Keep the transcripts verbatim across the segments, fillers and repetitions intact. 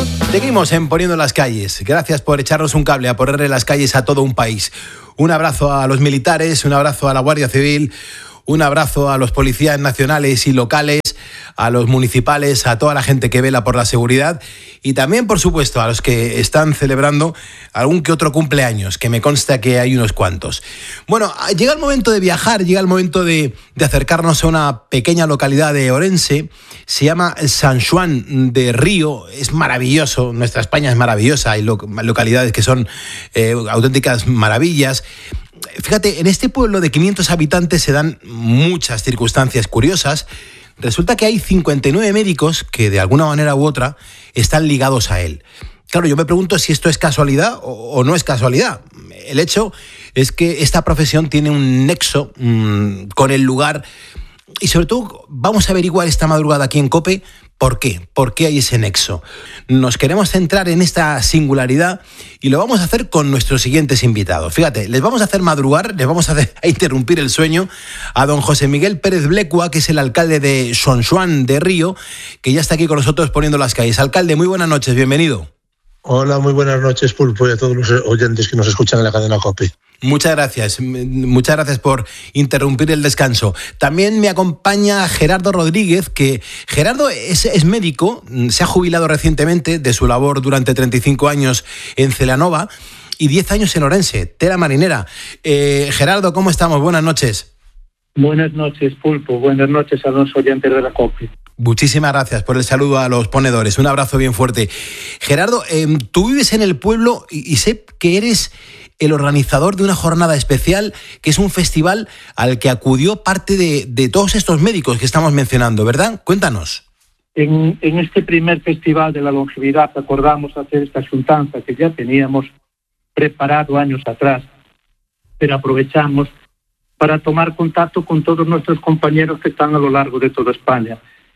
Seguimos en Poniendo las Calles. Gracias por echarnos un cable, a ponerle las calles a todo un país. Un abrazo a los militares, un abrazo a la Guardia Civil, un abrazo a los policías nacionales y locales, a los municipales, a toda la gente que vela por la seguridad y también, por supuesto, a los que están celebrando algún que otro cumpleaños, que me consta que hay unos cuantos. Bueno, llega el momento de viajar, llega el momento de, de acercarnos a una pequeña localidad de Orense. Se llama San Xoán de Río. Es maravilloso, nuestra España es maravillosa, hay lo, localidades que son eh, auténticas maravillas. Fíjate, en este pueblo de quinientos habitantes se dan muchas circunstancias curiosas. Resulta que hay cincuenta y nueve médicos que de alguna manera u otra están ligados a él. Claro, yo me pregunto si esto es casualidad o, o no es casualidad. El hecho es que esta profesión tiene un nexo mmm, con el lugar y sobre todo vamos a averiguar esta madrugada aquí en COPE por qué, por qué hay ese nexo. Nos queremos centrar en esta singularidad y lo vamos a hacer con nuestros siguientes invitados. Fíjate, les vamos a hacer madrugar, les vamos a, hacer, a interrumpir el sueño a don José Miguel Pérez Blecua, que es el alcalde de San Xoán de Río, que ya está aquí con nosotros poniendo las calles. Alcalde, muy buenas noches, bienvenido. Hola, muy buenas noches, Pulpo, y a todos los oyentes que nos escuchan en la cadena COPE. Muchas gracias, muchas gracias por interrumpir el descanso. También me acompaña Gerardo Rodríguez, que Gerardo es, es médico, se ha jubilado recientemente de su labor durante treinta y cinco años en Celanova y diez años en Orense, tela marinera. Eh, Gerardo, ¿cómo estamos? Buenas noches. Buenas noches, Pulpo, buenas noches a los oyentes de la COPE. Muchísimas gracias por el saludo a los ponedores, un abrazo bien fuerte. Gerardo, eh, tú vives en el pueblo y, y sé que eres el organizador de una jornada especial, que es un festival al que acudió parte de, de todos estos médicos que estamos mencionando, ¿verdad? Cuéntanos. En, en este primer festival de la longevidad acordamos hacer esta xuntanza que ya teníamos preparado años atrás, pero aprovechamos para tomar contacto con todos nuestros compañeros que están a lo largo de toda España.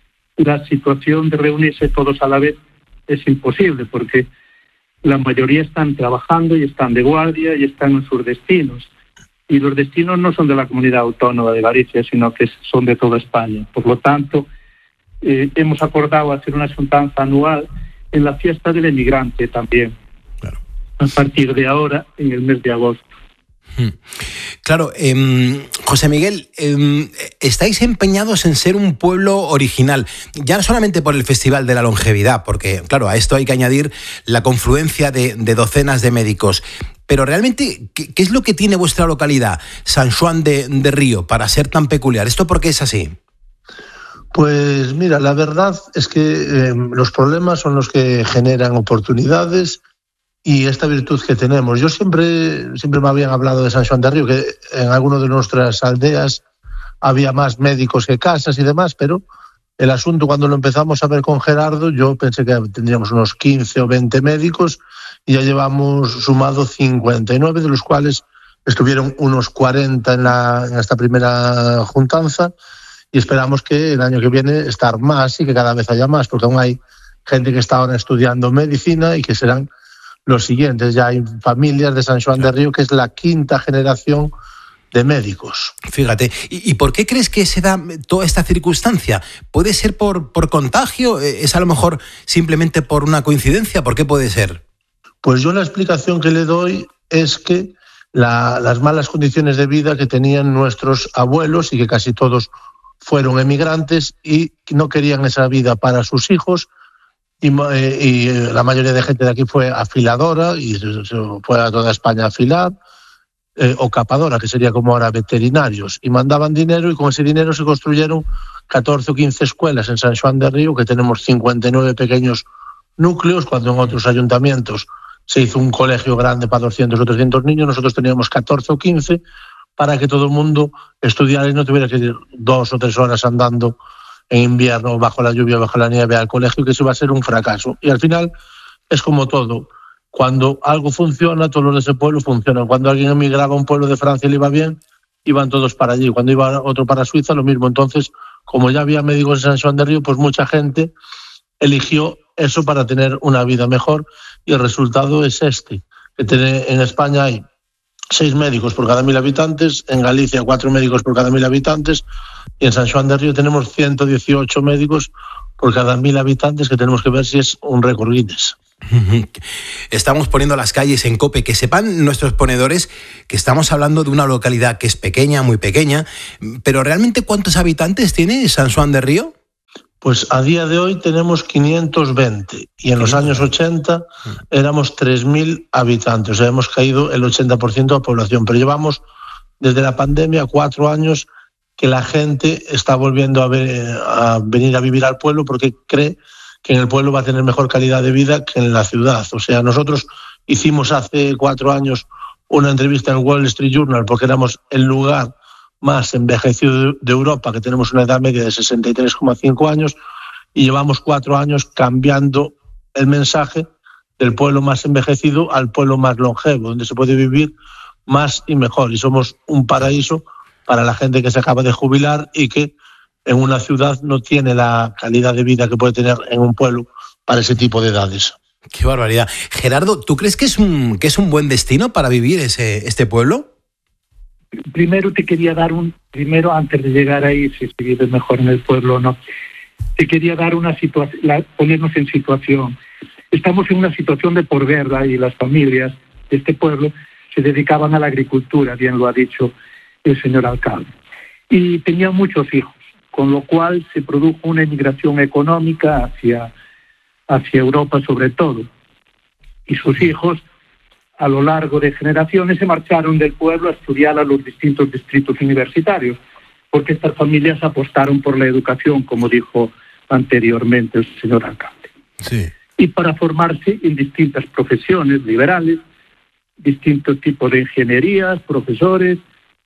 La situación de reunirse todos a la vez es imposible porque la mayoría están trabajando y están de guardia y están en sus destinos. Y los destinos no son de la comunidad autónoma de Galicia, sino que son de toda España. Por lo tanto, eh, hemos acordado hacer una xuntanza anual en la fiesta del emigrante también, claro, a partir de ahora, en el mes de agosto. Claro, eh, José Miguel, eh, estáis empeñados en ser un pueblo original, ya no solamente por el Festival de la Longevidad, porque claro, a esto hay que añadir la confluencia de, de docenas de médicos, pero realmente, ¿qué, qué es lo que tiene vuestra localidad, San Xoán de, de Río, para ser tan peculiar? ¿Esto por qué es así? Pues mira, la verdad es que eh, los problemas son los que generan oportunidades y esta virtud que tenemos. Yo siempre, siempre me habían hablado de San Xoán de Río, que en alguna de nuestras aldeas había más médicos que casas y demás, pero el asunto cuando lo empezamos a ver con Gerardo, yo pensé que tendríamos unos quince o veinte médicos y ya llevamos sumado cincuenta y nueve, de los cuales estuvieron unos cuarenta en, la, en esta primera juntanza y esperamos que el año que viene estar más y que cada vez haya más, porque aún hay gente que está ahora estudiando medicina y que serán los siguientes. Ya hay familias de San Xoán de Río que es la quinta generación de médicos. Fíjate, ¿y, y por qué crees que se da toda esta circunstancia? ¿Puede ser por, por contagio? ¿Es a lo mejor simplemente por una coincidencia? ¿Por qué puede ser? Pues yo la explicación que le doy es que la, las malas condiciones de vida que tenían nuestros abuelos y que casi todos fueron emigrantes y no querían esa vida para sus hijos. Y, y la mayoría de gente de aquí fue afiladora y se fue a toda España a afilar, eh, o capadora, que sería como ahora veterinarios, y mandaban dinero y con ese dinero se construyeron catorce o quince escuelas en San Xoán de Río, que tenemos cincuenta y nueve pequeños núcleos, cuando en otros ayuntamientos se hizo un colegio grande para doscientos o trescientos niños, nosotros teníamos catorce o quince para que todo el mundo estudiara y no tuviera que ir dos o tres horas andando en invierno, bajo la lluvia, bajo la nieve al colegio, que eso va a ser un fracaso. Y al final es como todo. Cuando algo funciona, todos los de ese pueblo funcionan. Cuando alguien emigraba a un pueblo de Francia y le iba bien, iban todos para allí. Cuando iba otro para Suiza, lo mismo. Entonces, como ya había médicos en San Xoán de Río, pues mucha gente eligió eso para tener una vida mejor y el resultado es este. Que tiene, en España hay seis médicos por cada mil habitantes, en Galicia cuatro médicos por cada mil habitantes y en San Xoán de Río tenemos ciento dieciocho médicos por cada mil habitantes, que tenemos que ver si es un récord Guinness. Estamos poniendo las calles en COPE. Que sepan nuestros ponedores que estamos hablando de una localidad que es pequeña, muy pequeña, pero ¿realmente cuántos habitantes tiene San Juan de Río? Pues a día de hoy tenemos quinientos veinte y en los años ochenta éramos tres mil habitantes, o sea, hemos caído el ochenta por ciento de la población, pero llevamos desde la pandemia cuatro años que la gente está volviendo a, ver, a venir a vivir al pueblo porque cree que en el pueblo va a tener mejor calidad de vida que en la ciudad. O sea, nosotros hicimos hace cuatro años una entrevista en el Wall Street Journal porque éramos el lugar más envejecido de Europa, que tenemos una edad media de sesenta y tres coma cinco años, y llevamos cuatro años cambiando el mensaje del pueblo más envejecido al pueblo más longevo, donde se puede vivir más y mejor. Y somos un paraíso para la gente que se acaba de jubilar y que en una ciudad no tiene la calidad de vida que puede tener en un pueblo para ese tipo de edades. Qué barbaridad. Gerardo, ¿tú crees que es un, que es un buen destino para vivir ese, este pueblo? Primero te quería dar un, primero antes de llegar ahí, si se vive mejor en el pueblo o no, te quería dar una situación, ponernos en situación. Estamos en una situación de posguerra y las familias de este pueblo se dedicaban a la agricultura, bien lo ha dicho el señor alcalde, y tenían muchos hijos, con lo cual se produjo una emigración económica hacia, hacia Europa sobre todo. Y sus hijos, a lo largo de generaciones, se marcharon del pueblo a estudiar a los distintos distritos universitarios, porque estas familias apostaron por la educación, como dijo anteriormente el señor alcalde. Sí. Y para formarse en distintas profesiones liberales, distintos tipos de ingenierías, profesores,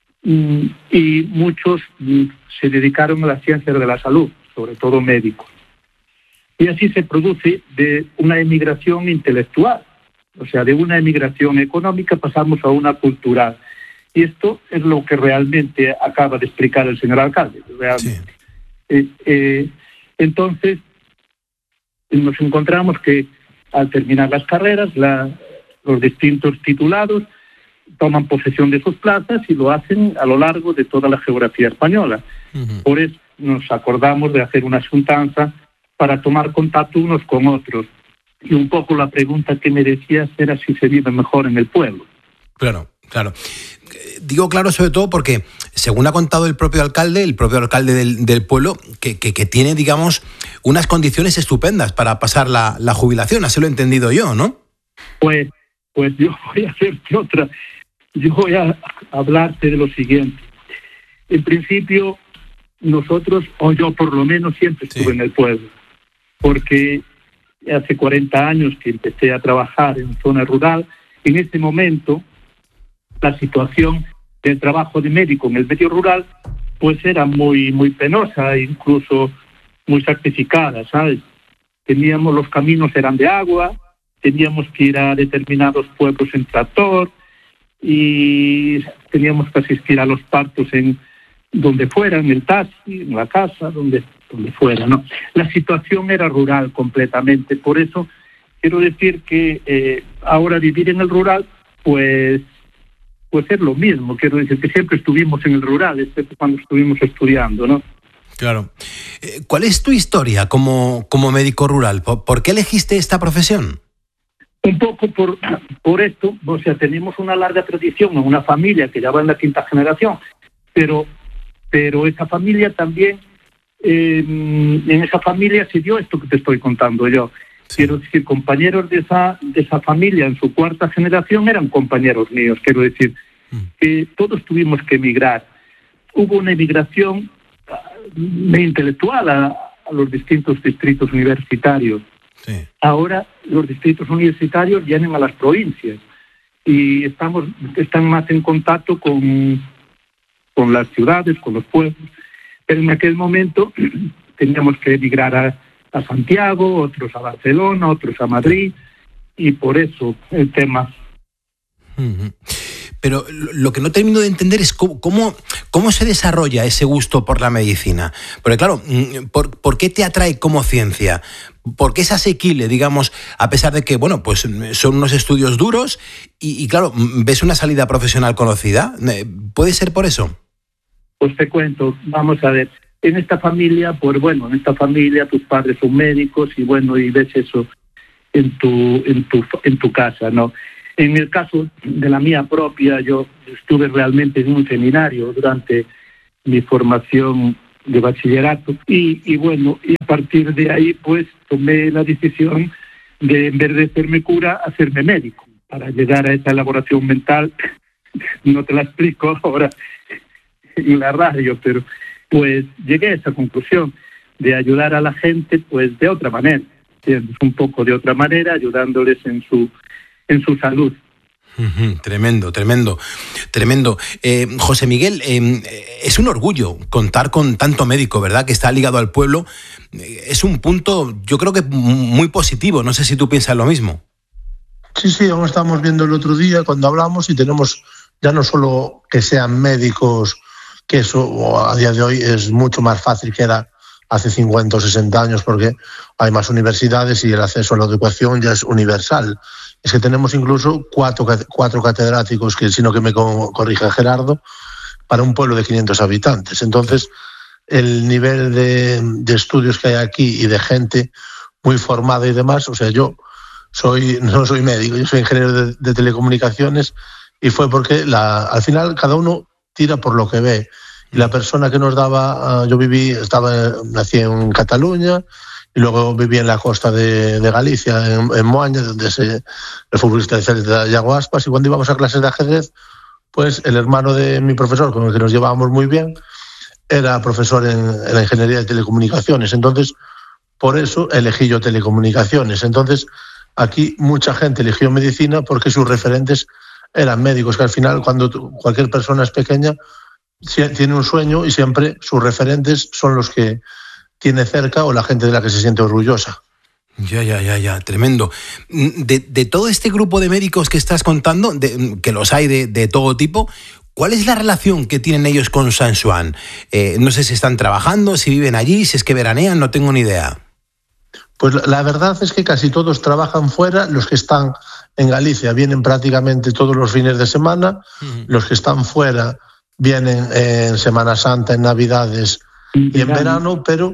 y muchos se dedicaron a las ciencias de la salud, sobre todo médicos. Y así se produce de una emigración intelectual, o sea, de una emigración económica pasamos a una cultural. Y esto es lo que realmente acaba de explicar el señor alcalde. Realmente. Sí. Eh, eh, entonces, nos encontramos que al terminar las carreras, la, los distintos titulados toman posesión de sus plazas y lo hacen a lo largo de toda la geografía española. Uh-huh. Por eso nos acordamos de hacer una asuntanza para tomar contacto unos con otros. Y un poco la pregunta que me decías era si se vive mejor en el pueblo. Claro, claro. Digo claro sobre todo porque, según ha contado el propio alcalde, el propio alcalde del, del pueblo, que, que, que tiene, digamos, unas condiciones estupendas para pasar la, la jubilación. Así lo he entendido yo, ¿no? Pues, pues yo voy a hacerte otra... Yo voy a hablarte de lo siguiente. En principio, nosotros, o yo por lo menos, siempre estuve sí. en el pueblo, porque hace cuarenta años que empecé a trabajar en zona rural. En ese momento, la situación del trabajo de médico en el medio rural, pues era muy, muy penosa, incluso muy sacrificada, ¿sabes? Teníamos, los caminos eran de agua, teníamos que ir a determinados pueblos en tractor, y teníamos que asistir a los partos en donde fuera, en el taxi, en la casa, donde, donde fuera, ¿no? La situación era rural completamente, por eso quiero decir que eh, ahora vivir en el rural, pues, pues es lo mismo, quiero decir que siempre estuvimos en el rural, excepto cuando estuvimos estudiando, ¿no? Claro. ¿Cuál es tu historia como, como médico rural? ¿Por, ¿Por qué elegiste esta profesión? Un poco por, por esto, o sea, tenemos una larga tradición en una familia que ya va en la quinta generación, pero, pero esa familia también, eh, en esa familia se dio esto que te estoy contando yo. Sí. Quiero decir, compañeros de esa, de esa familia en su cuarta generación eran compañeros míos, quiero decir, mm. que todos tuvimos que emigrar. Hubo una emigración intelectual a, a los distintos distritos universitarios. Sí. Ahora los distritos universitarios vienen a las provincias y estamos están más en contacto con, con las ciudades, con los pueblos. Pero en aquel momento teníamos que emigrar a, a Santiago, otros a Barcelona, otros a Madrid, y por eso el tema. Uh-huh. Pero lo que no termino de entender es cómo, cómo, cómo se desarrolla ese gusto por la medicina. Porque claro, ¿por, ¿por qué te atrae como ciencia? ¿Por qué es asequible, digamos, a pesar de que, bueno, pues son unos estudios duros y, y claro, ves una salida profesional conocida? ¿Puede ser por eso? Pues te cuento, vamos a ver. en esta familia, pues bueno, en esta familia tus padres son médicos y bueno, y ves eso en tu, en tu, en tu casa, ¿no? En el caso de la mía propia, yo estuve realmente en un seminario durante mi formación de bachillerato y, y bueno, y a partir de ahí pues tomé la decisión de, en vez de hacerme cura, hacerme médico. Para llegar a esa elaboración mental, no te la explico ahora en la radio, pero pues llegué a esa conclusión de ayudar a la gente pues de otra manera, ¿entiendes? Un poco de otra manera, ayudándoles en su en su salud. Uh-huh, tremendo, tremendo, tremendo. Eh, José Miguel, eh, es un orgullo contar con tanto médico, ¿verdad?, que está ligado al pueblo. Eh, es un punto, yo creo que muy positivo. No sé si tú piensas lo mismo. Sí, sí, aún estamos viendo el otro día cuando hablamos y tenemos ya no solo que sean médicos, que eso a día de hoy es mucho más fácil que era hace cincuenta o sesenta años porque hay más universidades y el acceso a la educación ya es universal. Es que tenemos incluso cuatro, cuatro catedráticos, que sino que me corrija Gerardo, para un pueblo de quinientos habitantes. Entonces, el nivel de, de estudios que hay aquí y de gente muy formada y demás, o sea, yo soy no soy médico, yo soy ingeniero de, de telecomunicaciones y fue porque la, al final cada uno tira por lo que ve. Y la persona que nos daba, uh, yo viví, estaba, nací en Cataluña y luego viví en la costa de, de Galicia, en, en Moaña, donde se, el futbolista de Celta, Iago Aspas, y cuando íbamos a clases de ajedrez, pues el hermano de mi profesor, con el que nos llevábamos muy bien, era profesor en, en la ingeniería de telecomunicaciones. Entonces, por eso elegí yo telecomunicaciones. Entonces, aquí mucha gente eligió medicina porque sus referentes eran médicos, que al final, cuando tú, cualquier persona es pequeña, tiene un sueño y siempre sus referentes son los que tiene cerca o la gente de la que se siente orgullosa. Ya, ya, ya, ya, tremendo. De, de todo este grupo de médicos que estás contando, de, que los hay de, de todo tipo, ¿cuál es la relación que tienen ellos con San Xoán? Eh, no sé si están trabajando, si viven allí, si es que veranean, no tengo ni idea. Pues la, la verdad es que casi todos trabajan fuera. Los que están en Galicia vienen prácticamente todos los fines de semana. Uh-huh. Los que están fuera vienen en Semana Santa, en Navidades y en verano, pero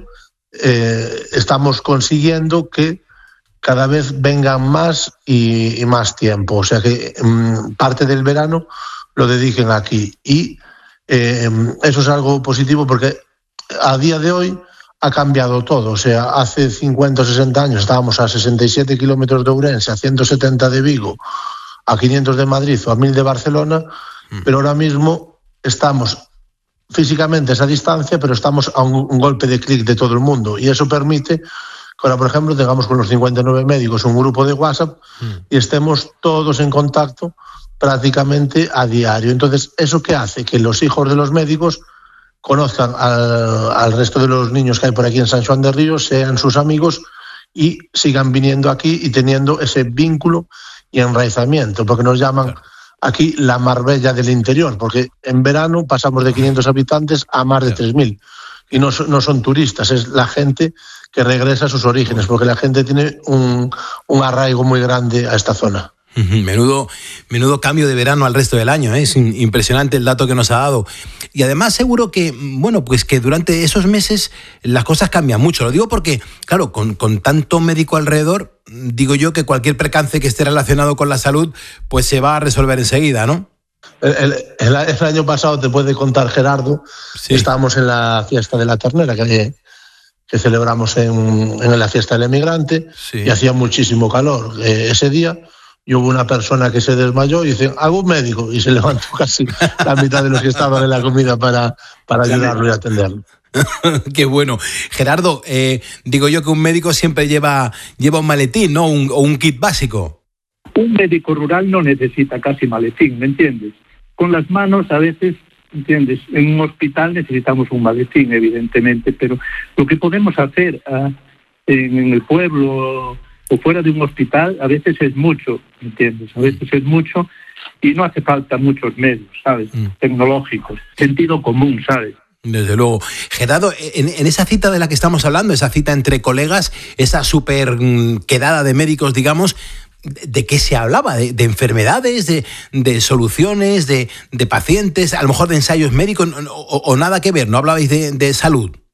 eh, estamos consiguiendo que cada vez vengan más y, y más tiempo. O sea que um, parte del verano lo dediquen aquí. Y eh, eso es algo positivo porque a día de hoy ha cambiado todo. O sea, hace cincuenta o sesenta años estábamos a sesenta y siete kilómetros de Ourense, a ciento setenta de Vigo, a quinientos de Madrid o a mil de Barcelona, mm. pero ahora mismo estamos físicamente a esa distancia, pero estamos a un, un golpe de clic de todo el mundo. Y eso permite que ahora, por ejemplo, tengamos con los cincuenta y nueve médicos un grupo de WhatsApp mm. y estemos todos en contacto prácticamente a diario. Entonces, ¿eso qué hace? Que los hijos de los médicos conozcan al, al resto de los niños que hay por aquí en San Xoán de Ríos, sean sus amigos y sigan viniendo aquí y teniendo ese vínculo y enraizamiento, porque nos llaman claro. aquí la Marbella del interior, porque en verano pasamos de quinientos habitantes a más de tres mil. Y no, no son turistas, es la gente que regresa a sus orígenes, porque la gente tiene un, un arraigo muy grande a esta zona. Menudo, menudo cambio de verano al resto del año, ¿eh? Es impresionante el dato que nos ha dado. Y además seguro que, bueno, pues que durante esos meses las cosas cambian mucho. Lo digo porque, claro, con, con tanto médico alrededor, digo yo que cualquier percance que esté relacionado con la salud, pues se va a resolver enseguida, ¿no? El, el, el, el año pasado, te puede contar Gerardo, sí. estábamos en la fiesta de la ternera que, que celebramos en, en la fiesta del emigrante, sí. y hacía muchísimo calor eh, ese día. Y hubo una persona que se desmayó y dice, hago un médico, y se levantó casi la mitad de los que estaban en la comida para, para ayudarlo y atenderlo. Qué bueno. Gerardo, eh, digo yo que un médico siempre lleva, lleva un maletín, ¿no? Un, o un kit básico. Un médico rural no necesita casi maletín, ¿me entiendes? Con las manos a veces, ¿entiendes? En un hospital necesitamos un maletín, evidentemente, pero lo que podemos hacer uh, en, en el pueblo o fuera de un hospital, a veces es mucho, ¿entiendes? A veces es mucho y no hace falta muchos medios, ¿sabes? Mm. Tecnológicos, sentido común, ¿sabes? Desde luego. Gerardo, en, en esa cita de la que estamos hablando, esa cita entre colegas, esa súper quedada de médicos, digamos, ¿de qué se hablaba? ¿De, de enfermedades, de, de soluciones, de, de pacientes, a lo mejor de ensayos médicos, o, o nada que ver? ¿No hablabais de, de salud?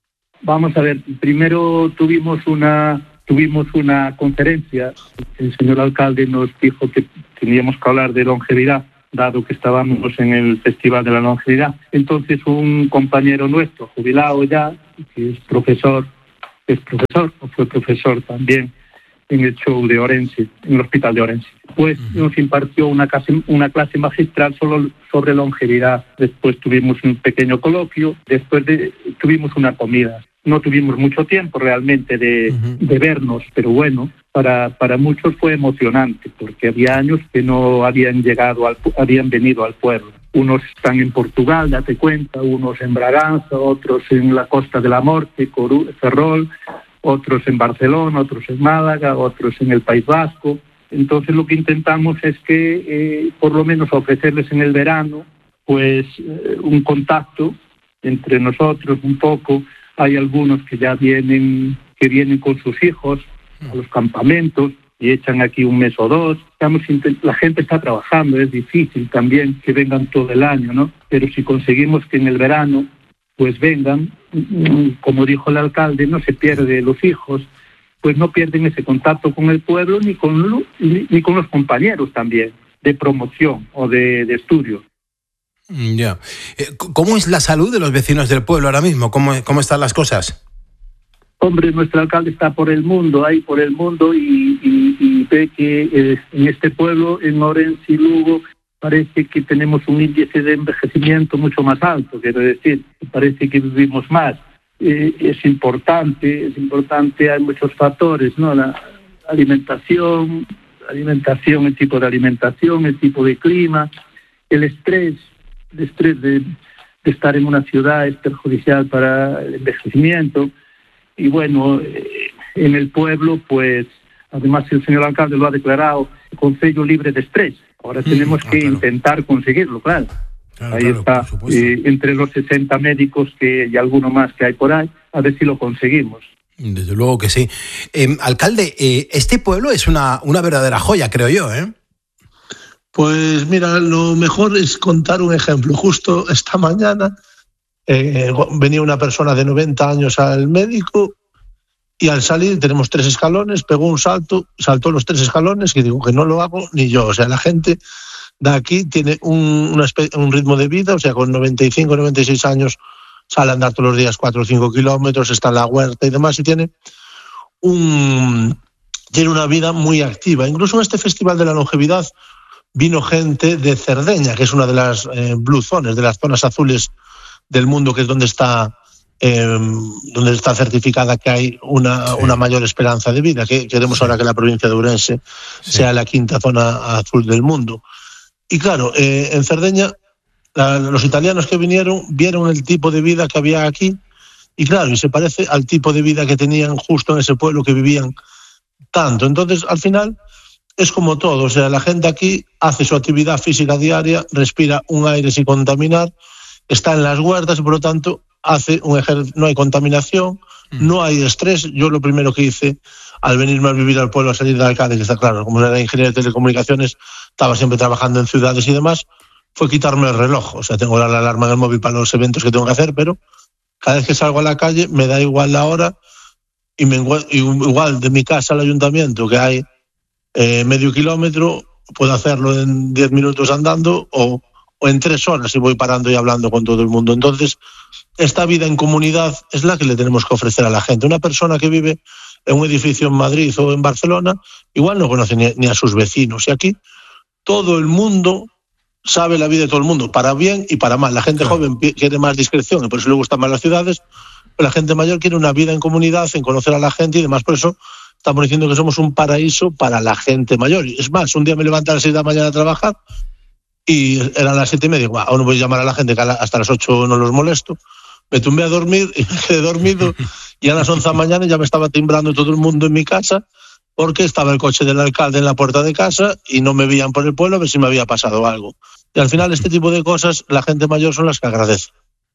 Vamos a ver, primero tuvimos una tuvimos una conferencia. El señor alcalde nos dijo que teníamos que hablar de longevidad, dado que estábamos en el Festival de la Longevidad. Entonces un compañero nuestro, jubilado ya, que es profesor, es profesor, o fue profesor también en el show de Orense, en el hospital de Orense, pues uh-huh. nos impartió una clase, una clase magistral solo sobre longevidad. Después tuvimos un pequeño coloquio, después de, tuvimos una comida. No tuvimos mucho tiempo realmente de, uh-huh. de vernos, pero bueno, para, para muchos fue emocionante, porque había años que no habían llegado, al, habían venido al pueblo. Unos están en Portugal, date cuenta, unos en Braganza, otros en la Costa de la Morte, Coru, Ferrol, otros en Barcelona, otros en Málaga, otros en el País Vasco. Entonces lo que intentamos es que, eh, por lo menos, ofrecerles en el verano, pues, eh, un contacto entre nosotros un poco. Hay algunos que ya vienen, que vienen con sus hijos a los campamentos y echan aquí un mes o dos. Estamos intent- la gente está trabajando, es difícil también que vengan todo el año, ¿no? Pero si conseguimos que en el verano pues vengan, como dijo el alcalde, no se pierde los hijos, pues no pierden ese contacto con el pueblo ni con, lo, ni, ni con los compañeros también, de promoción o de, de estudio. Ya. ¿Cómo es la salud de los vecinos del pueblo ahora mismo? ¿Cómo, cómo están las cosas? Hombre, nuestro alcalde está por el mundo, ahí por el mundo, y, y, y ve que eh, en este pueblo, en Orense y Lugo, parece que tenemos un índice de envejecimiento mucho más alto, quiero decir, parece que vivimos más. Eh, es importante, es importante, hay muchos factores, ¿no? La alimentación, alimentación, el tipo de alimentación, el tipo de clima, el estrés, el estrés de, de estar en una ciudad es perjudicial para el envejecimiento. Y bueno, eh, en el pueblo, pues, además el señor alcalde lo ha declarado, concello libre de estrés. Ahora mm, tenemos ah, que claro. intentar conseguirlo, claro. claro ahí claro, está, eh, entre los sesenta médicos que y alguno más que hay por ahí, a ver si lo conseguimos. Desde luego que sí. Eh, alcalde, eh, este pueblo es una, una verdadera joya, creo yo, ¿eh? Pues mira, lo mejor es contar un ejemplo. Justo esta mañana eh, venía una persona de noventa años al médico y al salir tenemos tres escalones, pegó un salto, saltó los tres escalones y digo que no lo hago ni yo. O sea, la gente de aquí tiene un, una espe- un ritmo de vida, o sea, con noventa y cinco, noventa y seis años sale a andar todos los días cuatro o cinco kilómetros, está en la huerta y demás, y tiene un tiene una vida muy activa. Incluso en este Festival de la Longevidad vino gente de Cerdeña, que es una de las eh, blue zones, de las zonas azules del mundo, que es donde está eh, donde está certificada que hay una, sí. una mayor esperanza de vida, que queremos sí. ahora que la provincia de Ourense sí. sea la quinta zona azul del mundo. Y claro, eh, en Cerdeña la, los italianos que vinieron vieron el tipo de vida que había aquí y claro, y se parece al tipo de vida que tenían justo en ese pueblo que vivían tanto. Entonces, al final, es como todo, o sea, la gente aquí hace su actividad física diaria, respira un aire sin contaminar, está en las huertas y por lo tanto hace un ejer- no hay contaminación, mm. no hay estrés. Yo lo primero que hice al venirme a vivir al pueblo, a salir de Alcalde, que está claro, como era ingeniero de telecomunicaciones, estaba siempre trabajando en ciudades y demás, fue quitarme el reloj. O sea, tengo la alarma en el móvil para los eventos que tengo que hacer, pero cada vez que salgo a la calle me da igual la hora y me igual de mi casa al ayuntamiento, que hay eh, medio kilómetro, puedo hacerlo en diez minutos andando o, o en tres horas y voy parando y hablando con todo el mundo. Entonces, esta vida en comunidad es la que le tenemos que ofrecer a la gente. Una persona que vive en un edificio en Madrid o en Barcelona igual no conoce ni, ni a sus vecinos. Y aquí todo el mundo sabe la vida de todo el mundo, para bien y para mal. La gente claro. joven quiere más discreción y por eso le gustan más las ciudades, pero la gente mayor quiere una vida en comunidad, en conocer a la gente y demás. Por eso estamos diciendo que somos un paraíso para la gente mayor. Y es más, un día me levanté a las seis de la mañana a trabajar y eran las siete y media. Bueno, no voy a llamar a la gente que hasta las ocho no los molesto. Me tumbé a dormir y me quedé dormido y a las once de la mañana ya me estaba timbrando todo el mundo en mi casa porque estaba el coche del alcalde en la puerta de casa y no me veían por el pueblo a ver si me había pasado algo. Y al final este tipo de cosas la gente mayor son las que agradece.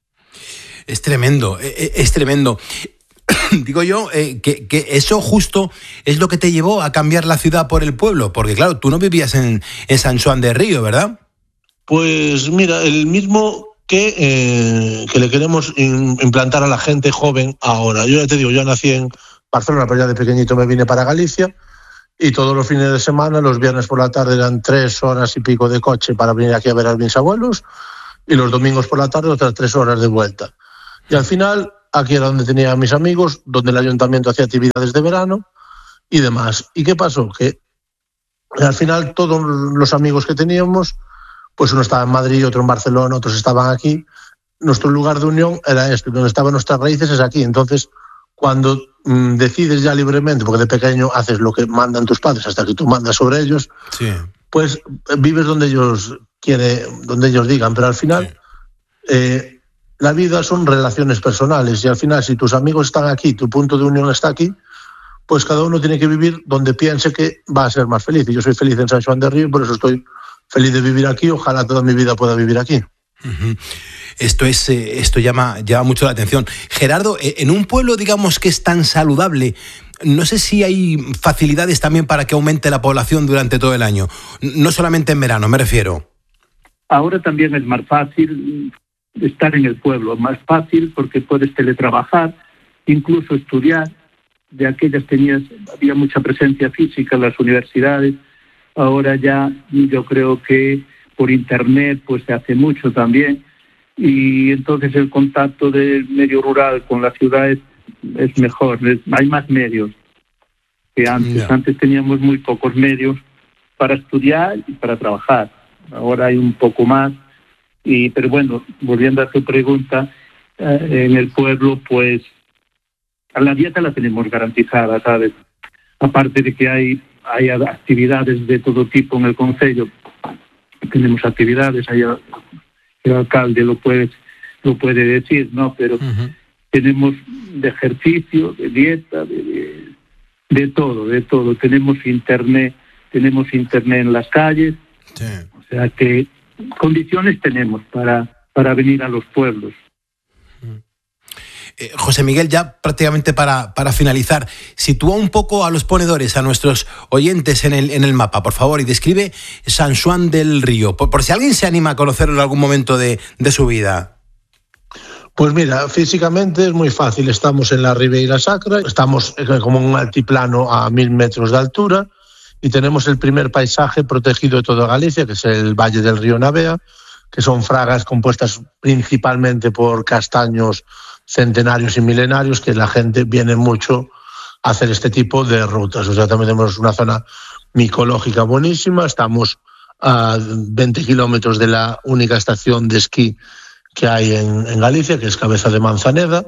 Es tremendo, es tremendo. Digo yo eh, que, que eso justo es lo que te llevó a cambiar la ciudad por el pueblo, porque claro, tú no vivías en, en San Juan de Río, ¿verdad? Pues mira, el mismo que, eh, que le queremos in, implantar a la gente joven ahora. Yo ya te digo, yo nací en Barcelona, pero ya de pequeñito me vine para Galicia y todos los fines de semana, los viernes por la tarde eran tres horas y pico de coche para venir aquí a ver a mis abuelos y los domingos por la tarde otras tres horas de vuelta. Y al final, aquí era donde tenía a mis amigos, donde el ayuntamiento hacía actividades de verano y demás. ¿Y qué pasó? Que al final todos los amigos que teníamos, pues uno estaba en Madrid, otro en Barcelona, otros estaban aquí. Nuestro lugar de unión era este, donde estaban nuestras raíces es aquí. Entonces, cuando mmm, decides ya libremente, porque de pequeño haces lo que mandan tus padres hasta que tú mandas sobre ellos, sí. Pues vives donde ellos quieren, donde ellos digan. Pero al final, sí. eh, la vida son relaciones personales y al final, si tus amigos están aquí, tu punto de unión está aquí, pues cada uno tiene que vivir donde piense que va a ser más feliz. Y yo soy feliz en San Xoán de Río, por eso estoy feliz de vivir aquí. Ojalá toda mi vida pueda vivir aquí. Uh-huh. Esto es eh, esto llama, llama mucho la atención. Gerardo, en un pueblo, digamos, que es tan saludable, no sé si hay facilidades también para que aumente la población durante todo el año. No solamente en verano, me refiero. Ahora también es más fácil estar en el pueblo. Más fácil porque puedes teletrabajar, incluso estudiar. De aquellas tenías, había mucha presencia física en las universidades. Ahora ya yo creo que por internet pues se hace mucho también y entonces el contacto del medio rural con la ciudad es, es mejor, es, hay más medios que antes. Yeah. Antes teníamos muy pocos medios para estudiar y para trabajar. Ahora hay un poco más. Y pero bueno, volviendo a tu pregunta, eh, en el pueblo pues la dieta la tenemos garantizada, ¿sabes? Aparte de que hay hay actividades de todo tipo en el concello. Tenemos actividades, hay, el alcalde lo puede, lo puede decir, ¿no? Pero uh-huh. tenemos de ejercicio, de dieta, de, de, de todo, de todo. Tenemos internet, tenemos internet en las calles. Sí. O sea que condiciones tenemos para, para venir a los pueblos. Eh, José Miguel, ya prácticamente para, para finalizar, sitúa un poco a los ponedores, a nuestros oyentes en el, en el mapa, por favor, y describe San Xoán del Río, por, por si alguien se anima a conocerlo en algún momento de, de su vida. Pues mira, físicamente es muy fácil. Estamos en la Ribeira Sacra, estamos como en un altiplano a mil metros de altura y tenemos el primer paisaje protegido de toda Galicia, que es el Valle del Río Navea, que son fragas compuestas principalmente por castaños centenarios y milenarios, que la gente viene mucho a hacer este tipo de rutas. O sea, también tenemos una zona micológica buenísima, estamos a veinte kilómetros de la única estación de esquí que hay en, en Galicia, que es Cabeza de Manzaneda,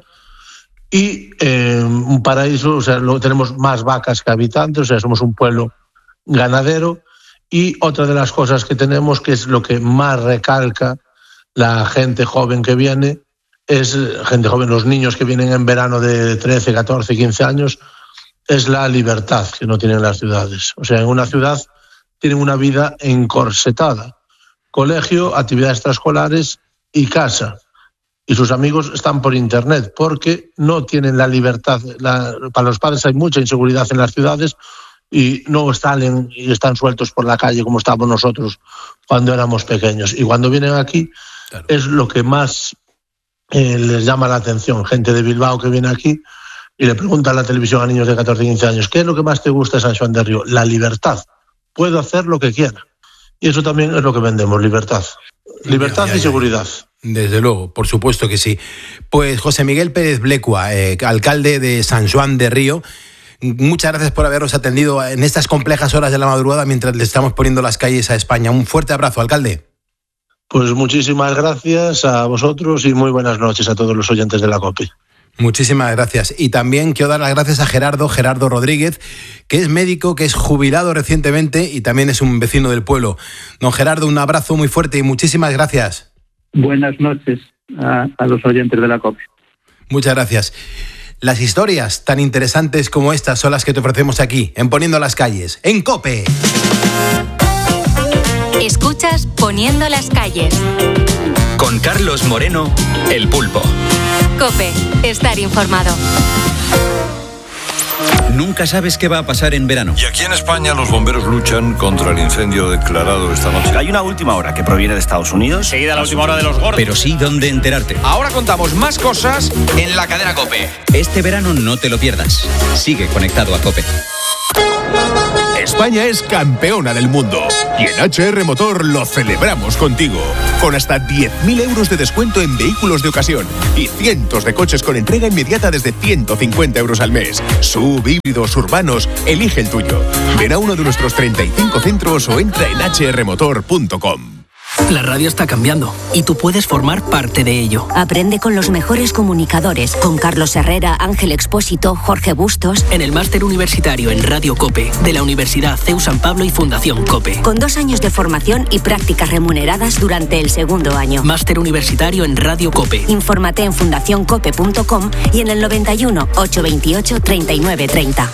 y eh, un paraíso, o sea, lo, tenemos más vacas que habitantes, o sea, somos un pueblo ganadero, y otra de las cosas que tenemos, que es lo que más recalca la gente joven que viene, es gente joven, los niños que vienen en verano de trece, catorce, quince años, es la libertad que no tienen las ciudades. O sea, en una ciudad tienen una vida encorsetada. Colegio, actividades extraescolares y casa. Y sus amigos están por internet porque no tienen la libertad. La, para los padres hay mucha inseguridad en las ciudades y no salen y están sueltos por la calle como estábamos nosotros cuando éramos pequeños. Y cuando vienen aquí, claro, es lo que más Eh, les llama la atención. Gente de Bilbao que viene aquí y le pregunta a la televisión a niños de catorce, quince años, ¿qué es lo que más te gusta de San Xoán de Río? La libertad. Puedo hacer lo que quiera. Y eso también es lo que vendemos, libertad. Libertad ya, ya, ya. y seguridad. Desde luego, por supuesto que sí. Pues José Miguel Pérez Blecua, eh, alcalde de San Xoán de Río, muchas gracias por habernos atendido en estas complejas horas de la madrugada mientras le estamos poniendo las calles a España. Un fuerte abrazo, alcalde. Pues muchísimas gracias a vosotros y muy buenas noches a todos los oyentes de la COPE. Muchísimas gracias. Y también quiero dar las gracias a Gerardo, Gerardo Rodríguez, que es médico, que es jubilado recientemente y también es un vecino del pueblo. Don Gerardo, un abrazo muy fuerte y muchísimas gracias. Buenas noches a, a los oyentes de la COPE. Muchas gracias. Las historias tan interesantes como estas son las que te ofrecemos aquí, en Poniendo las Calles, en COPE. Escuchas Poniendo las Calles. Con Carlos Moreno, El Pulpo. COPE, estar informado. Nunca sabes qué va a pasar en verano. Y aquí en España los bomberos luchan contra el incendio declarado esta noche. Hay una última hora que proviene de Estados Unidos. Seguida la última hora de los gordos. Pero sí dónde enterarte. Ahora contamos más cosas en la cadena COPE. Este verano no te lo pierdas. Sigue conectado a COPE. España es campeona del mundo y en H R Motor lo celebramos contigo. Con hasta diez mil euros de descuento en vehículos de ocasión y cientos de coches con entrega inmediata desde ciento cincuenta euros al mes. Sub, híbridos, urbanos, elige el tuyo. Ven a uno de nuestros treinta y cinco centros o entra en h r motor punto com. La radio está cambiando y tú puedes formar parte de ello. Aprende con los mejores comunicadores, con Carlos Herrera, Ángel Expósito, Jorge Bustos. En el máster universitario en Radio COPE de la Universidad C E U San Pablo y Fundación COPE. Con dos años de formación y prácticas remuneradas durante el segundo año. Máster universitario en Radio COPE. Infórmate en fundación cope punto com y en el noventa y uno, ochocientos veintiocho, treinta y nueve treinta.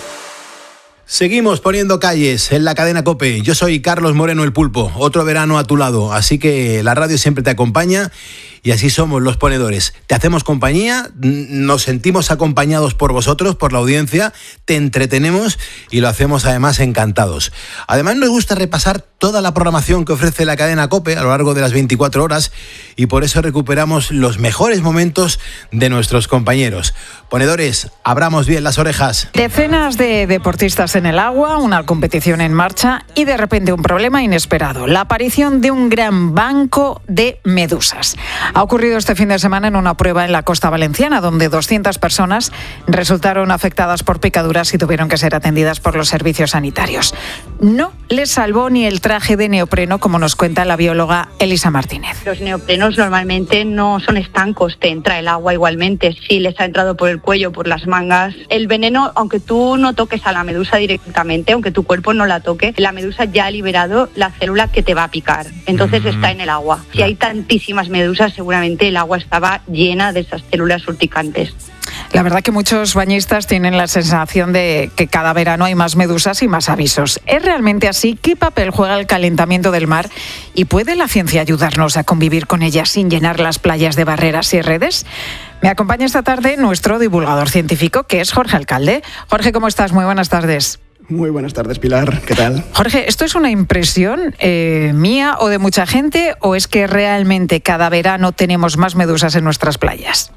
Seguimos poniendo calles en la cadena COPE. Yo soy Carlos Moreno el Pulpo, otro verano a tu lado, así que la radio siempre te acompaña y así somos los ponedores. Te hacemos compañía, nos sentimos acompañados por vosotros, por la audiencia, te entretenemos y lo hacemos además encantados. Además nos gusta repasar toda la programación que ofrece la cadena COPE a lo largo de las veinticuatro horas y por eso recuperamos los mejores momentos de nuestros compañeros. Ponedores, abramos bien las orejas. Decenas de deportistas en el agua, una competición en marcha y de repente un problema inesperado, la aparición de un gran banco de medusas. Ha ocurrido este fin de semana en una prueba en la costa valenciana, donde doscientas personas resultaron afectadas por picaduras y tuvieron que ser atendidas por los servicios sanitarios. No les salvó ni el traje de neopreno, como nos cuenta la bióloga Elisa Martínez. Los neoprenos normalmente no son estancos, te entra el agua igualmente. Si les ha entrado por el cuello, por las mangas, el veneno, aunque tú no toques a la medusa directamente, aunque tu cuerpo no la toque, la medusa ya ha liberado la célula que te va a picar. Entonces mm-hmm. está en el agua. Si hay tantísimas medusas, seguramente el agua estaba llena de esas células urticantes. La verdad que muchos bañistas tienen la sensación de que cada verano hay más medusas y más avisos. ¿Es realmente así? ¿Qué papel juega el calentamiento del mar? ¿Y puede la ciencia ayudarnos a convivir con ellas sin llenar las playas de barreras y redes? Me acompaña esta tarde nuestro divulgador científico, que es Jorge Alcalde. Jorge, ¿cómo estás? Muy buenas tardes. Muy buenas tardes, Pilar. ¿Qué tal? Jorge, ¿esto es una impresión eh, mía o de mucha gente o es que realmente cada verano tenemos más medusas en nuestras playas?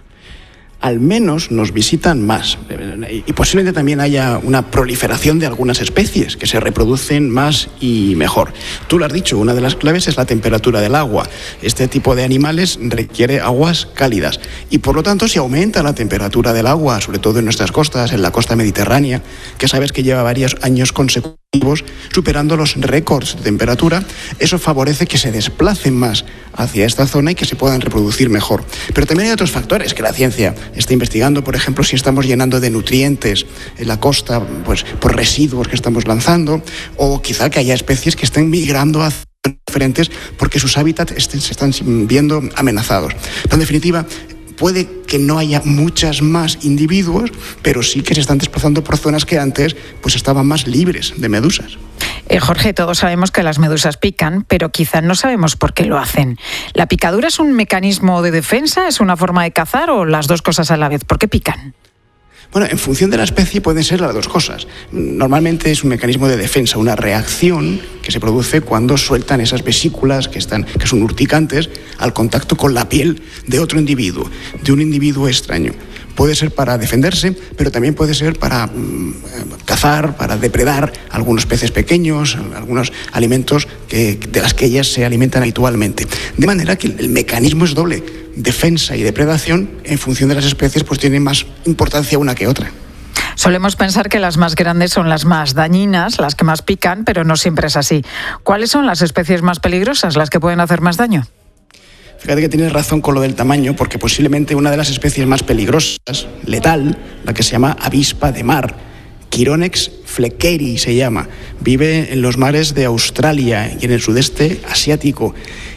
Al menos nos visitan más y posiblemente también haya una proliferación de algunas especies que se reproducen más y mejor. Tú lo has dicho, una de las claves es la temperatura del agua. Este tipo de animales requiere aguas cálidas y por lo tanto si aumenta la temperatura del agua, sobre todo en nuestras costas, en la costa mediterránea, que sabes que lleva varios años consecutivos superando los récords de temperatura, eso favorece que se desplacen más hacia esta zona y que se puedan reproducir mejor. Pero también hay otros factores que la ciencia está investigando, por ejemplo, si estamos llenando de nutrientes en la costa pues, por residuos que estamos lanzando, o quizá que haya especies que estén migrando hacia diferentes porque sus hábitats estén, se están viendo amenazados. Pero en definitiva, puede que no haya muchas más individuos, pero sí que se están desplazando por zonas que antes pues, estaban más libres de medusas. Eh, Jorge, todos sabemos que las medusas pican, pero quizá no sabemos por qué lo hacen. ¿La picadura es un mecanismo de defensa, es una forma de cazar o las dos cosas a la vez? ¿Por qué pican? Bueno, en función de la especie pueden ser las dos cosas. Normalmente es un mecanismo de defensa, una reacción que se produce cuando sueltan esas vesículas que, están, que son urticantes al contacto con la piel de otro individuo, de un individuo extraño. Puede ser para defenderse, pero también puede ser para mm, cazar, para depredar algunos peces pequeños, algunos alimentos que, de las que ellas se alimentan habitualmente. De manera que el mecanismo es doble, defensa y depredación, en función de las especies, pues tiene más importancia una que otra. Solemos pensar que las más grandes son las más dañinas, las que más pican, pero no siempre es así. ¿Cuáles son las especies más peligrosas, las que pueden hacer más daño? Fíjate que tienes razón con lo del tamaño, porque posiblemente una de las especies más peligrosas, letal, la que se llama avispa de mar, Chironex fleckeri se llama, vive en los mares de Australia y en el sudeste asiático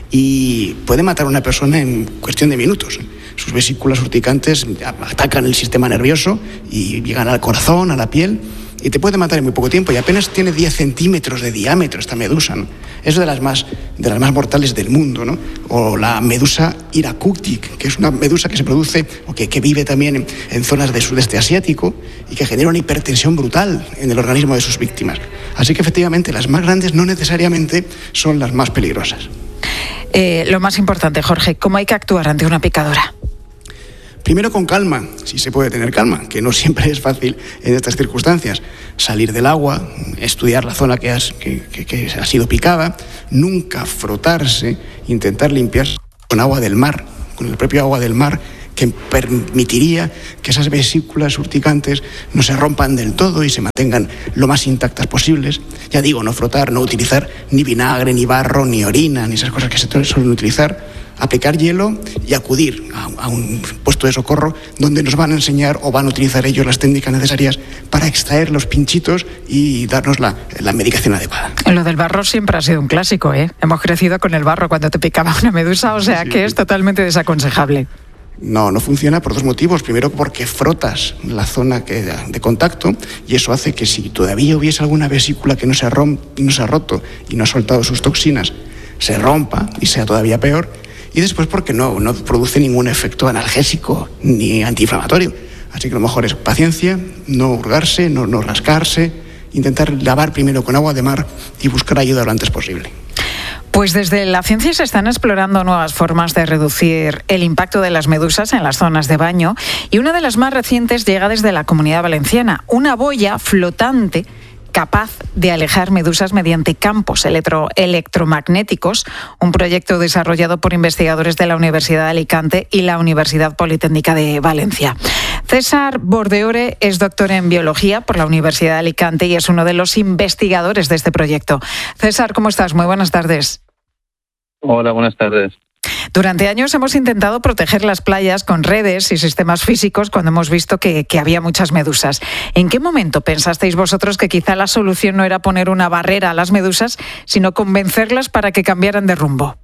y puede matar a una persona en cuestión de minutos. Sus vesículas urticantes atacan el sistema nervioso y llegan al corazón, a la piel, y te puede matar en muy poco tiempo, y apenas tiene diez centímetros de diámetro esta medusa, ¿no? Es de las más, de las más mortales del mundo, ¿no? O la medusa Irakutic, que es una medusa que se produce o que, que vive también en, en zonas del sudeste asiático y que genera una hipertensión brutal en el organismo de sus víctimas. Así que efectivamente las más grandes no necesariamente son las más peligrosas. Eh, lo más importante, Jorge, ¿cómo hay que actuar ante una picadura? Primero con calma, si se puede tener calma, que no siempre es fácil en estas circunstancias. Salir del agua, estudiar la zona que, has, que, que, que ha sido picada, nunca frotarse, intentar limpiarse con agua del mar, con el propio agua del mar, que permitiría que esas vesículas urticantes no se rompan del todo y se mantengan lo más intactas posibles. Ya digo, no frotar, no utilizar ni vinagre, ni barro, ni orina, ni esas cosas que se suelen utilizar. Aplicar hielo y acudir a, a un puesto de socorro donde nos van a enseñar o van a utilizar ellos las técnicas necesarias para extraer los pinchitos y darnos la, la medicación adecuada. Lo del barro siempre ha sido un clásico, ¿eh? Hemos crecido con el barro cuando te picaba una medusa, o sea sí, que sí. Es totalmente desaconsejable. No, no funciona por dos motivos. Primero, porque frotas la zona que, de contacto, y eso hace que si todavía hubiese alguna vesícula que no se, rom, no se ha roto y no ha soltado sus toxinas, se rompa y sea todavía peor. Y después porque no, no produce ningún efecto analgésico ni antiinflamatorio. Así que lo mejor es paciencia, no hurgarse, no, no rascarse, intentar lavar primero con agua de mar y buscar ayuda lo antes posible. Pues desde la ciencia se están explorando nuevas formas de reducir el impacto de las medusas en las zonas de baño, y una de las más recientes llega desde la Comunidad Valenciana, una boya flotante capaz de alejar medusas mediante campos electro, electromagnéticos, un proyecto desarrollado por investigadores de la Universidad de Alicante y la Universidad Politécnica de Valencia. César Bordeore es doctor en biología por la Universidad de Alicante y es uno de los investigadores de este proyecto. César, ¿cómo estás? Muy buenas tardes. Hola, buenas tardes. Durante años hemos intentado proteger las playas con redes y sistemas físicos cuando hemos visto que, que había muchas medusas. ¿En qué momento pensasteis vosotros que quizá la solución no era poner una barrera a las medusas, sino convencerlas para que cambiaran de rumbo?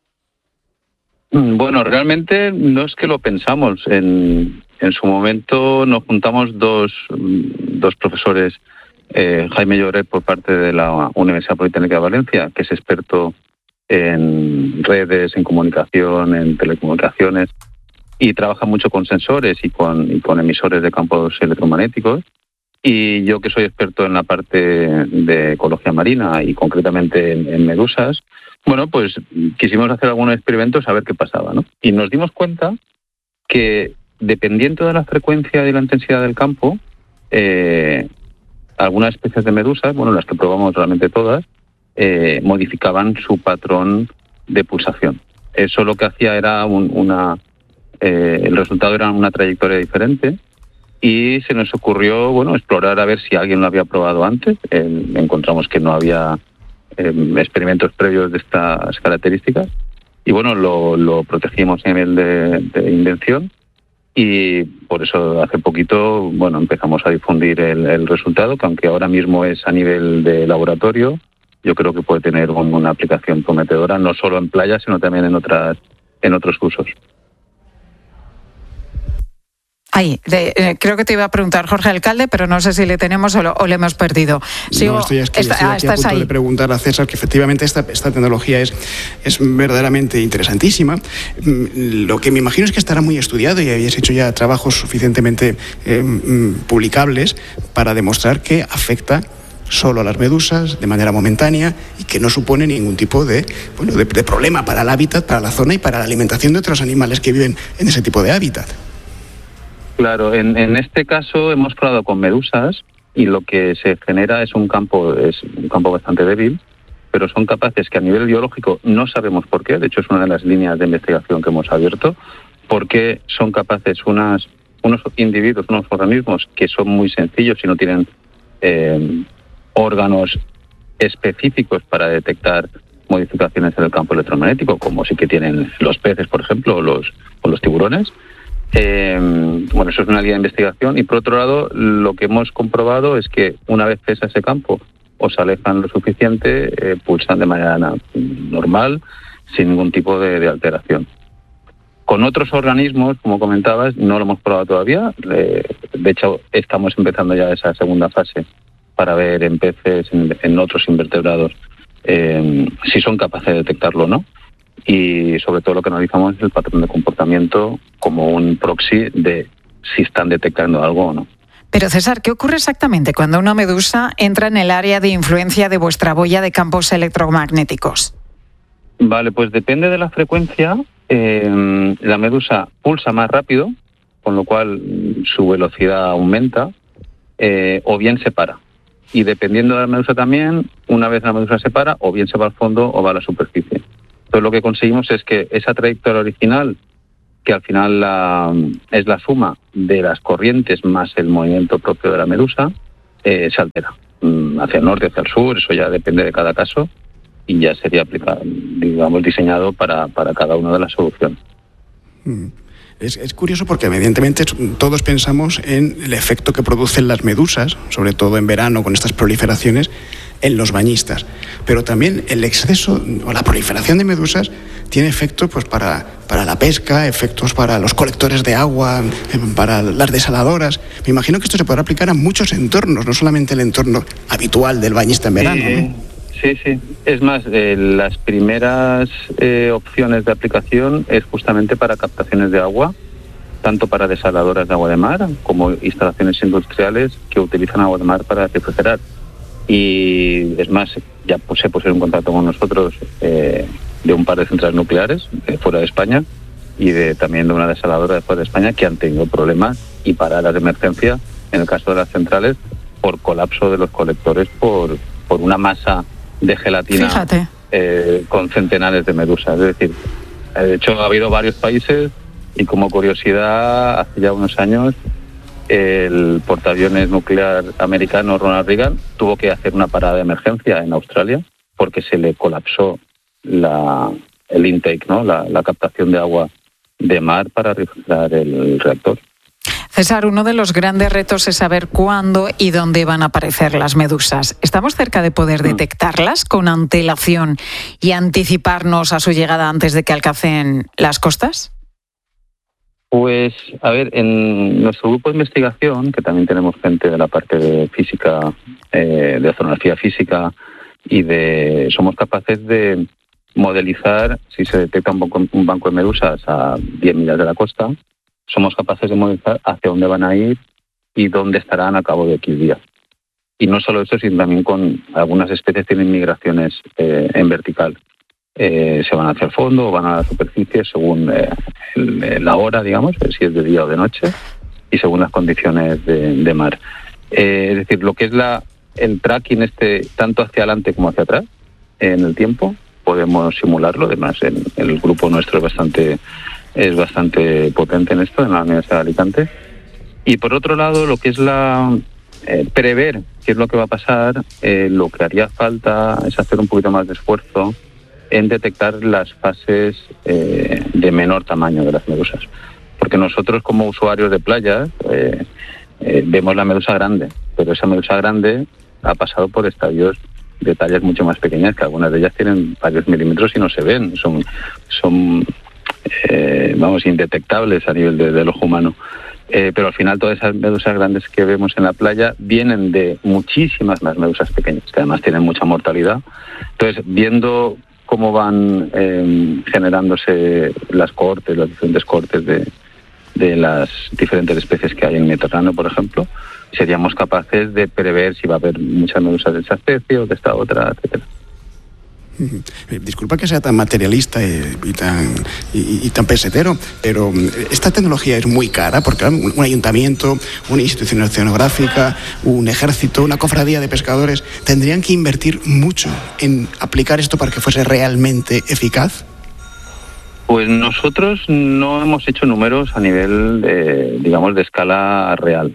Bueno, realmente no es que lo pensamos. En, en su momento nos juntamos dos, dos profesores, eh, Jaime Lloret por parte de la Universidad Politécnica de Valencia, que es experto en redes, en comunicación, en telecomunicaciones, y trabaja mucho con sensores y con, y con emisores de campos electromagnéticos. Y yo, que soy experto en la parte de ecología marina y concretamente en, en medusas, bueno, pues quisimos hacer algunos experimentos a ver qué pasaba, ¿no? Y nos dimos cuenta que, dependiendo de la frecuencia y la intensidad del campo, eh, algunas especies de medusas, bueno, las que probamos realmente todas, Eh, modificaban su patrón de pulsación. Eso lo que hacía era un, una... Eh, el resultado era una trayectoria diferente, y se nos ocurrió, bueno, explorar a ver si alguien lo había probado antes. Eh, encontramos que no había eh, experimentos previos de estas características, y bueno, lo, lo protegimos a nivel de, de invención, y por eso hace poquito, bueno, empezamos a difundir el, el resultado, que aunque ahora mismo es a nivel de laboratorio, yo creo que puede tener una aplicación prometedora, no solo en playas, sino también en otras, en otros usos. Ay, de, eh, creo que te iba a preguntar Jorge Alcalde, pero no sé si le tenemos o, lo, o le hemos perdido. Sigo, no, estoy aquí, está, estoy ah, aquí a punto ahí. de preguntar a César que efectivamente esta, esta tecnología es, es verdaderamente interesantísima. Lo que me imagino es que estará muy estudiado y habéis hecho ya trabajos suficientemente eh, publicables para demostrar que afecta solo a las medusas, de manera momentánea, y que no supone ningún tipo de, bueno, de, de problema para el hábitat, para la zona y para la alimentación de otros animales que viven en ese tipo de hábitat. Claro, en, en este caso hemos probado con medusas, y lo que se genera es un campo, es un campo bastante débil, pero son capaces que a nivel biológico no sabemos por qué, de hecho es una de las líneas de investigación que hemos abierto, porque son capaces unas, unos individuos, unos organismos que son muy sencillos y no tienen eh, órganos específicos para detectar modificaciones en el campo electromagnético, como sí que tienen los peces, por ejemplo, o los, o los tiburones. Eh, bueno, eso es una línea de investigación. Y por otro lado, lo que hemos comprobado es que una vez cesa ese campo o se alejan lo suficiente, eh, pulsan de manera na- normal, sin ningún tipo de, de alteración. Con otros organismos, como comentabas, no lo hemos probado todavía. Eh, de hecho, estamos empezando ya esa segunda fase para ver en peces, en, en otros invertebrados, eh, si son capaces de detectarlo o no. Y sobre todo lo que analizamos es el patrón de comportamiento como un proxy de si están detectando algo o no. Pero César, ¿qué ocurre exactamente cuando una medusa entra en el área de influencia de vuestra boya de campos electromagnéticos? Vale, pues depende de la frecuencia. Eh, la medusa pulsa más rápido, con lo cual su velocidad aumenta, eh, o bien se para. Y dependiendo de la medusa también, una vez la medusa se para, o bien se va al fondo o va a la superficie. Entonces lo que conseguimos es que esa trayectoria original, que al final la, es la suma de las corrientes más el movimiento propio de la medusa, eh, se altera. Hacia el norte, hacia el sur, eso ya depende de cada caso, y ya sería aplicado, digamos, diseñado para, para cada una de las soluciones. Es, es curioso porque evidentemente todos pensamos en el efecto que producen las medusas, sobre todo en verano con estas proliferaciones, en los bañistas. Pero también el exceso o la proliferación de medusas tiene efectos pues, para, para la pesca, efectos para los colectores de agua, para las desaladoras. Me imagino que esto se podrá aplicar a muchos entornos, no solamente el entorno habitual del bañista en verano, sí, ¿no? Sí, sí. Es más, eh, las primeras eh, opciones de aplicación es justamente para captaciones de agua, tanto para desaladoras de agua de mar como instalaciones industriales que utilizan agua de mar para refrigerar. Y es más, ya se pusieron en contacto con nosotros eh, de un par de centrales nucleares eh, fuera de España y de también de una desaladora de fuera de España que han tenido problemas y paradas de emergencia en el caso de las centrales por colapso de los colectores por, por una masa de gelatina eh, con centenares de medusas. Es decir, de hecho ha habido varios países y como curiosidad, hace ya unos años el portaaviones nuclear americano Ronald Reagan tuvo que hacer una parada de emergencia en Australia porque se le colapsó la, el intake, ¿no? la, la captación de agua de mar para refrigerar el reactor. César, uno de los grandes retos es saber cuándo y dónde van a aparecer las medusas. ¿Estamos cerca de poder detectarlas con antelación y anticiparnos a su llegada antes de que alcancen las costas? Pues, a ver, en nuestro grupo de investigación, que también tenemos gente de la parte de física, eh, de oceanografía física, y de somos capaces de modelizar, si se detecta un banco, un banco de medusas a diez millas de la costa, somos capaces de modelizar hacia dónde van a ir y dónde estarán a cabo de X días. Y no solo eso, sino también con algunas especies tienen migraciones eh, en vertical. Eh, se van hacia el fondo o van a la superficie según eh, el, la hora, digamos, si es de día o de noche, y según las condiciones de, de mar. Eh, es decir, lo que es la el tracking este tanto hacia adelante como hacia atrás en el tiempo, podemos simularlo. Además, en, en el grupo nuestro es bastante es bastante potente en esto, en la Universidad de Alicante. Y por otro lado, lo que es la eh, prever qué es lo que va a pasar, eh, lo que haría falta es hacer un poquito más de esfuerzo en detectar las fases eh, de menor tamaño de las medusas. Porque nosotros como usuarios de playas eh, eh, vemos la medusa grande, pero esa medusa grande ha pasado por estadios de tallas mucho más pequeñas, que algunas de ellas tienen varios milímetros y no se ven, son, son eh, vamos, indetectables a nivel de, del ojo humano. Eh, pero al final todas esas medusas grandes que vemos en la playa vienen de muchísimas más medusas pequeñas, que además tienen mucha mortalidad. Entonces, viendo cómo van eh, generándose las cohortes, las diferentes cohortes de, de las diferentes especies que hay en el Mediterráneo, por ejemplo, seríamos capaces de prever si va a haber muchas medusas de esa especie o de esta otra, etcétera. Disculpa que sea tan materialista y, y, tan, y, y tan pesetero, pero esta tecnología es muy cara porque un, un ayuntamiento, una institución oceanográfica, un ejército, una cofradía de pescadores tendrían que invertir mucho en aplicar esto para que fuese realmente eficaz. Pues nosotros no hemos hecho números a nivel, de, digamos, de escala real.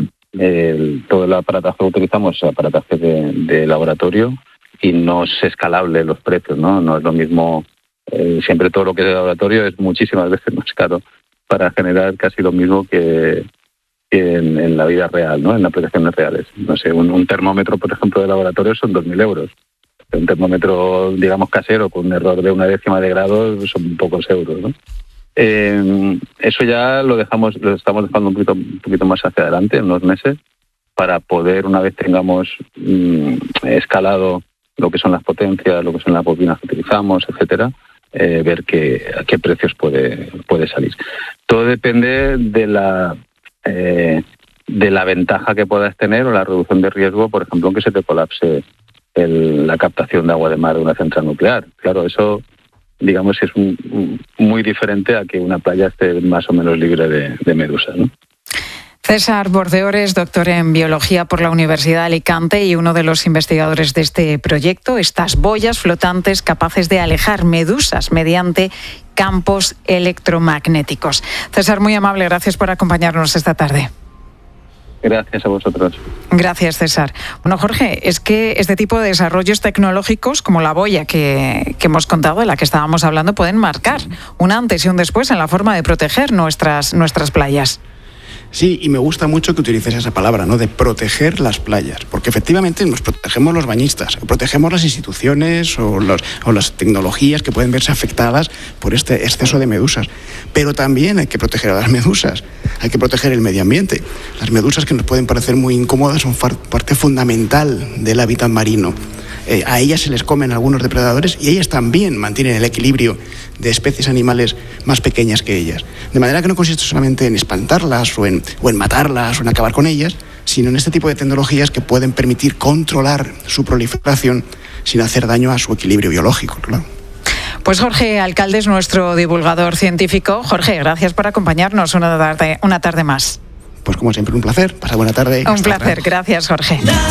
El, todo el aparataje que utilizamos es aparataje de, de laboratorio y no es escalable los precios, ¿no? No es lo mismo, eh, siempre todo lo que es de laboratorio es muchísimas veces más caro para generar casi lo mismo que, que en, en la vida real, ¿no? En aplicaciones reales. No sé, un, un termómetro, por ejemplo, de laboratorio son dos mil euros. Un termómetro, digamos, casero con un error de una décima de grado son pocos euros, ¿no? Eh, eso ya lo dejamos, lo estamos dejando un poquito, un poquito más hacia adelante, en unos meses, para poder, una vez tengamos mmm, escalado lo que son las potencias, lo que son las bobinas que utilizamos, etcétera, eh, ver qué, a qué precios puede, puede salir. Todo depende de la eh, de la ventaja que puedas tener o la reducción de riesgo, por ejemplo, en que se te colapse el, la captación de agua de mar de una central nuclear. Claro, eso, digamos, es un, un, muy diferente a que una playa esté más o menos libre de, de medusas, ¿no? César Bordeores, doctor en Biología por la Universidad de Alicante y uno de los investigadores de este proyecto, estas boyas flotantes capaces de alejar medusas mediante campos electromagnéticos. César, muy amable, gracias por acompañarnos esta tarde. Gracias a vosotros. Gracias, César. Bueno, Jorge, es que este tipo de desarrollos tecnológicos, como la boya que, que hemos contado, de la que estábamos hablando, pueden marcar un antes y un después en la forma de proteger nuestras, nuestras playas. Sí, y me gusta mucho que utilices esa palabra, ¿no?, de proteger las playas, porque efectivamente nos protegemos los bañistas, protegemos las instituciones o, los, o las tecnologías que pueden verse afectadas por este exceso de medusas, pero también hay que proteger a las medusas, hay que proteger el medio ambiente. Las medusas, que nos pueden parecer muy incómodas, son parte fundamental del hábitat marino. Eh, a ellas se les comen algunos depredadores y ellas también mantienen el equilibrio de especies animales más pequeñas que ellas. De manera que no consiste solamente en espantarlas o en, o en matarlas o en acabar con ellas, sino en este tipo de tecnologías que pueden permitir controlar su proliferación sin hacer daño a su equilibrio biológico, claro. Pues Jorge Alcalde es nuestro divulgador científico. Jorge, gracias por acompañarnos una tarde, una tarde más. Pues como siempre, un placer. Pasa buena tarde. Un placer. Gracias, Jorge.